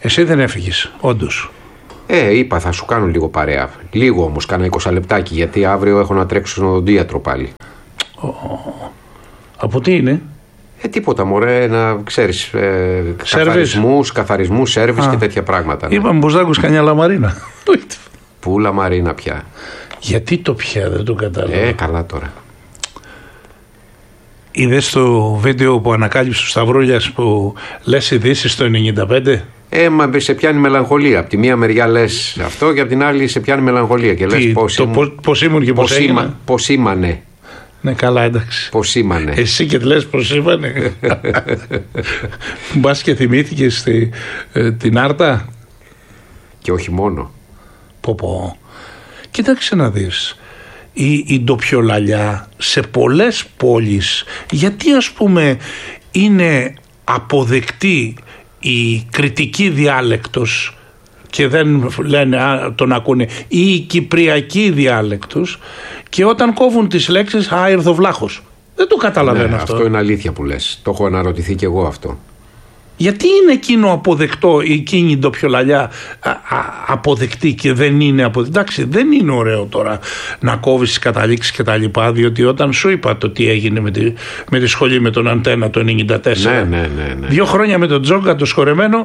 Εσύ δεν έφυγες, όντως. Είπα θα σου κάνω λίγο παρέα. Λίγο όμως, κάνα 20 λεπτάκι, γιατί αύριο έχω να τρέξω στον οδοντίατρο πάλι. Από τι είναι? Τίποτα μωρέ, να ξέρεις, καθαρισμούς, σέρβις και τέτοια πράγματα. Ναι. Είπαμε πως δάκους κανιά λαμαρίνα. Πού λαμαρίνα πια? Γιατί το πια, δεν το κατάλαβα. Καλά τώρα. Είδες το βίντεο που ανακάλυψε ο Σταυρούλιας που λες ειδήσεις το 95? Μα σε πιάνει μελαγχολία. Από τη μία μεριά λες αυτό και από την άλλη σε πιάνει μελαγχολία. Και λες πώς ήμουν και πώς έγινα. Πώςήμανε. Ναι, καλά, εντάξει. Πώςήμανε. Εσύ και λες πώςήμανε. Μπας και θυμήθηκες την Άρτα. Και όχι μόνο. Πω. Κοίταξε να δεις. Η ντοπιολαλιά σε πολλές πόλεις, γιατί ας πούμε είναι αποδεκτή η κριτική διάλεκτος και δεν λένε τον ακούνε, ή η κυπριακή διάλεκτος, και όταν κόβουν τις λέξεις ήρθε ο βλάχος. Δεν το καταλαβαίνω αυτό. Αυτό είναι αλήθεια που λες. Το έχω αναρωτηθεί και εγώ αυτό. Γιατί είναι εκείνο αποδεκτό, εκείνη η ντοπιολαλιά αποδεκτή και δεν είναι αποδεκτή? Εντάξει, δεν είναι ωραίο τώρα να κόβεις τις καταλήξεις και τα λοιπά, διότι όταν σου είπα το τι έγινε με τη σχολή με τον Αντένα το 1994, ναι. 2 χρόνια με τον Τζόγκα το σκορεμένο,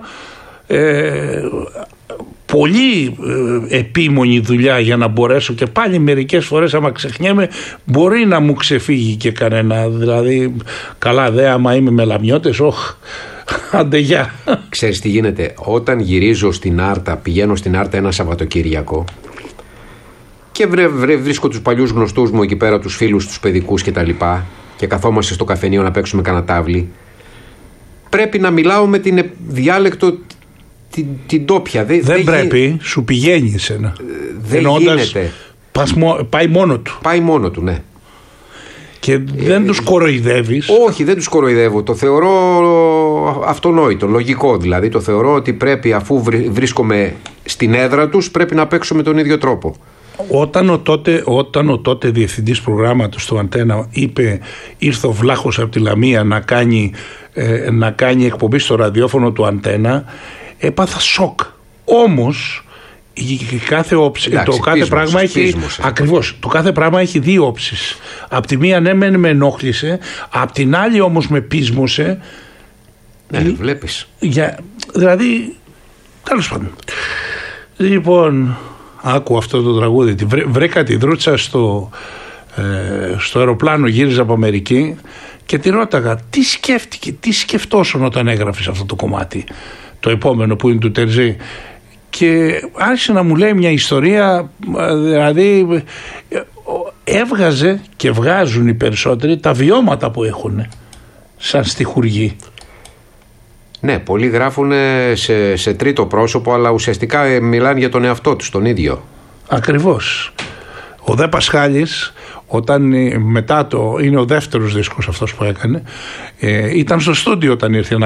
πολύ επίμονη δουλειά για να μπορέσω, και πάλι μερικές φορές άμα ξεχνιέμαι μπορεί να μου ξεφύγει και κανένα, δηλαδή καλά δε άμα είμαι με λαμιώτες, άντε γεια. Ξέρεις τι γίνεται? Όταν γυρίζω στην Άρτα, πηγαίνω στην Άρτα ένα Σαββατοκύριακο και βρίσκω τους παλιούς γνωστούς μου εκεί πέρα, τους φίλους, τους παιδικούς και τα λοιπά, και καθόμαστε στο καφενείο να παίξουμε κανένα τάβλι, πρέπει να μιλάω με την διάλεκτο την τόπια. Δεν πρέπει, σου πηγαίνει εσένα. Δεν γίνεται. Πάει μόνο του. Πάει μόνο του, ναι. Και δεν τους κοροϊδεύεις. Όχι, δεν τους κοροϊδεύω. Το θεωρώ αυτονόητο, λογικό δηλαδή. Το θεωρώ ότι πρέπει, αφού βρίσκομαι στην έδρα τους, πρέπει να παίξω με τον ίδιο τρόπο. Όταν ο τότε διευθυντής προγράμματος του Αντένα ήρθε ο βλάχος από τη Λαμία να κάνει εκπομπή στο ραδιόφωνο του Αντένα, έπαθα σοκ. Όμως η κάθε όψη, το κάθε πράγμα έχει. Ακριβώς. Το κάθε πράγμα έχει 2 όψεις. Απ' τη μία ναι, με ενόχλησε, απ' την άλλη όμως με πείσμωσε. Ναι, βλέπεις. Δηλαδή, τέλος πάντων. Λοιπόν, άκου αυτό το τραγούδι. Βρήκα τη Δρούτσα στο αεροπλάνο, γύριζα από Αμερική και τη ρώταγα τι σκέφτηκε, τι σκεφτόσουν όταν έγραφες αυτό το κομμάτι, το επόμενο που είναι του Τερζή. Και άρχισε να μου λέει μια ιστορία, δηλαδή έβγαζε και βγάζουν οι περισσότεροι τα βιώματα που έχουν σαν στιχουργοί. Ναι, πολλοί γράφουν σε τρίτο πρόσωπο, αλλά ουσιαστικά μιλάνε για τον εαυτό τους, τον ίδιο. Ακριβώς. Ο Δε Πασχάλης, όταν μετά είναι ο δεύτερος δίσκος αυτός που έκανε, ήταν στο στούντιο όταν ήρθε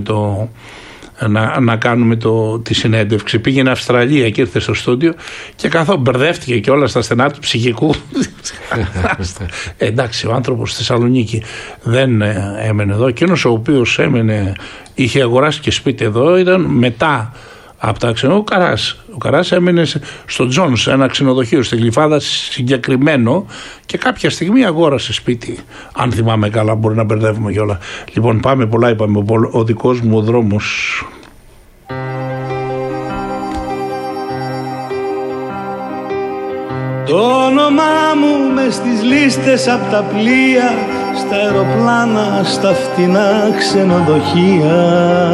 να κάνουμε τη συνέντευξη. Πήγαινε Αυστραλία και ήρθε στο στούντιο και καθώς μπερδεύτηκε και όλα στα στενά του ψυχικού. Εντάξει, ο άνθρωπος στη Θεσσαλονίκη δεν έμενε εδώ. Εκείνος ο οποίος είχε αγοράσει και σπίτι εδώ ήταν μετά από τα ξενοδοχεία. Ο Καράς έμενε στο Τζόνς, ένα ξενοδοχείο στη Γλυφάδα συγκεκριμένο, και κάποια στιγμή αγόρασε σπίτι. Αν θυμάμαι καλά, μπορεί να μπερδεύουμε κιόλα. Λοιπόν, πάμε πολλά, είπαμε. Ο δικός μου ο δρόμος. Το όνομά μου μες στις λίστες απ' τα πλοία, στα αεροπλάνα, στα φτηνά ξενοδοχεία.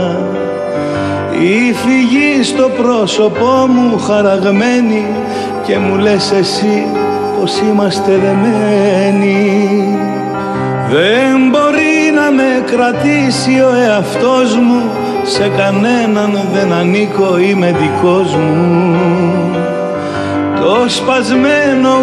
Η φυγή στο πρόσωπό μου χαραγμένη και μου λες εσύ πως είμαστε δεμένοι. Δεν μπορεί να με κρατήσει ο εαυτός μου, σε κανέναν δεν ανήκω, είμαι δικός μου. Το σπασμένο